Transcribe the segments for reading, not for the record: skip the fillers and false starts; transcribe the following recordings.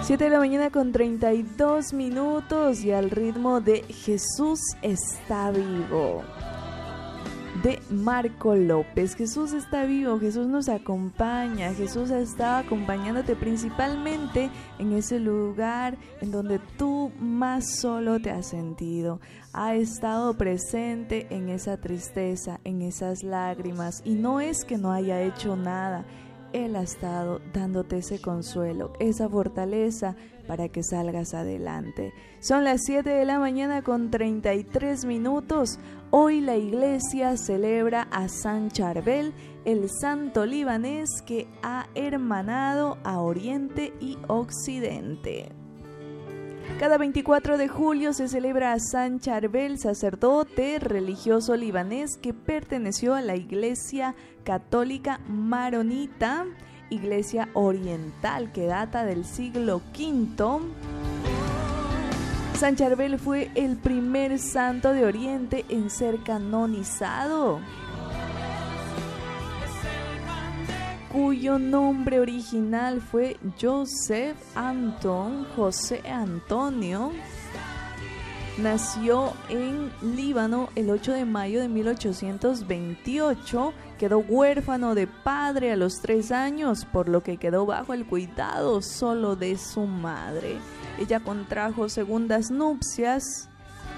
7 de la mañana con 32 minutos y al ritmo de Jesús está vivo, de Marco López. Jesús está vivo, Jesús nos acompaña, Jesús está acompañándote principalmente en ese lugar en donde tú más solo te has sentido. Ha estado presente en esa tristeza, en esas lágrimas, y no es que no haya hecho nada. Él ha estado dándote ese consuelo, esa fortaleza para que salgas adelante. Son las 7 de la mañana con 33 minutos. Hoy la iglesia celebra a San Charbel, el santo libanés que ha hermanado a Oriente y Occidente. Cada 24 de julio se celebra a San Charbel, sacerdote religioso libanés que perteneció a la Iglesia Católica Maronita, Iglesia Oriental que data del siglo V. San Charbel fue el primer santo de Oriente en ser canonizado, cuyo nombre original fue José Antonio. Nació en Líbano el 8 de mayo de 1828, quedó huérfano de padre a los 3 años, por lo que quedó bajo el cuidado solo de su madre. Ella contrajo segundas nupcias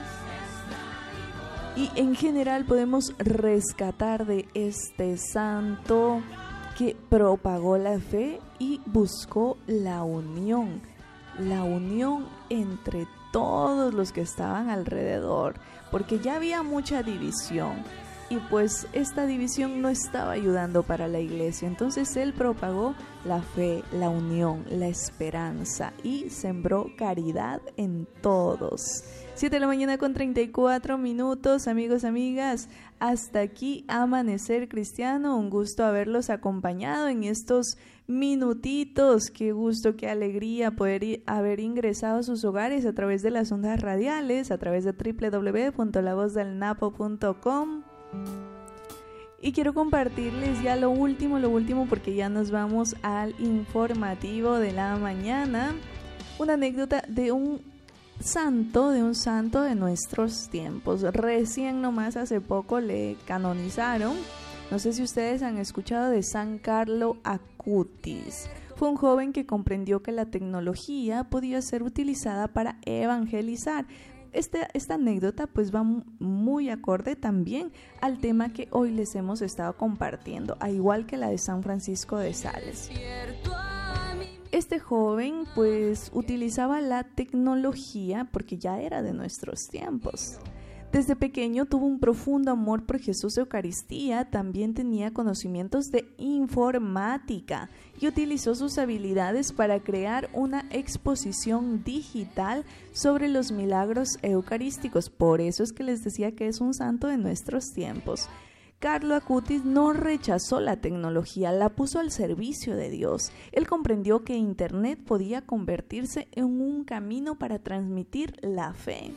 y en general podemos rescatar de este santo que propagó la fe y buscó la unión entre todos los que estaban alrededor, porque ya había mucha división y pues esta división no estaba ayudando para la iglesia. Entonces él propagó la fe, la unión, la esperanza y sembró caridad en todos. 7 de la mañana con 34 minutos, amigos, amigas. Hasta aquí Amanecer Cristiano. Un gusto haberlos acompañado en estos minutitos. Qué gusto, qué alegría poder haber ingresado a sus hogares a través de las ondas radiales, a través de www.lavozdelnapo.com. Y quiero compartirles ya lo último, porque ya nos vamos al informativo de la mañana. Una anécdota de un santo de nuestros tiempos. Recién nomás hace poco le canonizaron. No sé si ustedes han escuchado de San Carlo Acutis. Fue un joven que comprendió que la tecnología podía ser utilizada para evangelizar. Esta anécdota pues va muy acorde también al tema que hoy les hemos estado compartiendo, al igual que la de San Francisco de Sales. Este joven pues utilizaba la tecnología porque ya era de nuestros tiempos. Desde pequeño tuvo un profundo amor por Jesús y Eucaristía, también tenía conocimientos de informática y utilizó sus habilidades para crear una exposición digital sobre los milagros eucarísticos. Por eso es que les decía que es un santo de nuestros tiempos. Carlo Acutis no rechazó la tecnología, la puso al servicio de Dios. Él comprendió que Internet podía convertirse en un camino para transmitir la fe.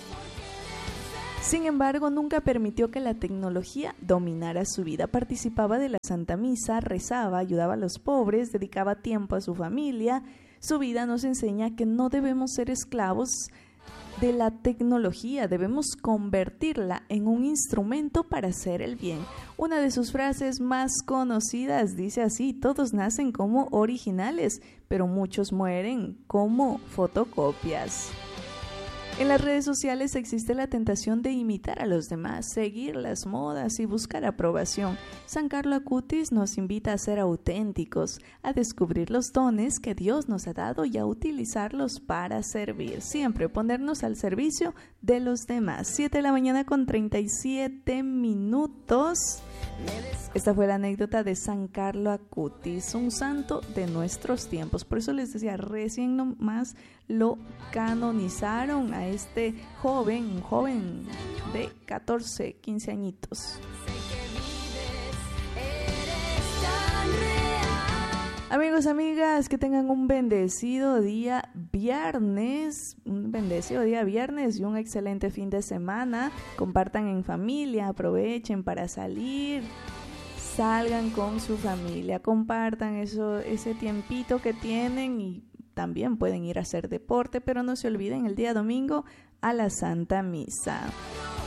Sin embargo, nunca permitió que la tecnología dominara su vida. Participaba de la Santa Misa, rezaba, ayudaba a los pobres, dedicaba tiempo a su familia. Su vida nos enseña que no debemos ser esclavos de la tecnología, debemos convertirla en un instrumento para hacer el bien. Una de sus frases más conocidas dice así: todos nacen como originales, pero muchos mueren como fotocopias. En las redes sociales existe la tentación de imitar a los demás, seguir las modas y buscar aprobación. San Carlo Acutis nos invita a ser auténticos, a descubrir los dones que Dios nos ha dado y a utilizarlos para servir. Siempre ponernos al servicio de los demás. 7 de la mañana con 37 minutos. Esta fue la anécdota de San Carlo Acutis, un santo de nuestros tiempos. Por eso les decía, recién nomás lo canonizaron a este joven, un joven de 14, 15 añitos. Amigos, amigas, que tengan un bendecido día viernes y un excelente fin de semana. Compartan en familia, aprovechen para salir, salgan con su familia, compartan ese tiempito que tienen y también pueden ir a hacer deporte, pero no se olviden el día domingo a la Santa Misa.